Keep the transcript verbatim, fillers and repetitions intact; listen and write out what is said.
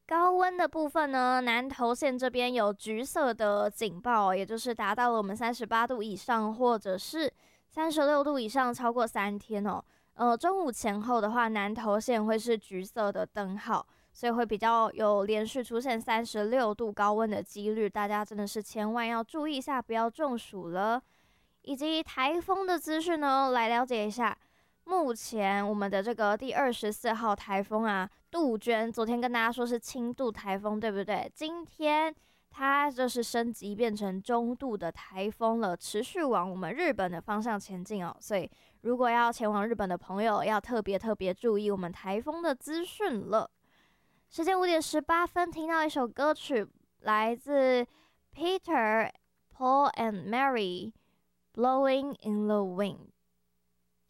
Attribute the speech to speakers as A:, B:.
A: 高温的部分呢，南投县这边有橘色的警报，也就是达到了我们三十八度以上，或者是三十六度以上，超过三天哦。呃，中午前后的话，南投县会是橘色的灯号，所以会比较有连续出现三十六度高温的几率，大家真的是千万要注意一下，不要中暑了。以及台风的资讯呢，来了解一下。目前我们的这个第二十四号台风啊，杜鹃，昨天跟大家说是轻度台风，对不对？今天它就是升级变成中度的台风了，持续往我们日本的方向前进哦。所以如果要前往日本的朋友，要特别特别注意我们台风的资讯了。时间五点十八分，听到一首歌曲，来自 Peter, Paul and Mary, Blowing in the Wind。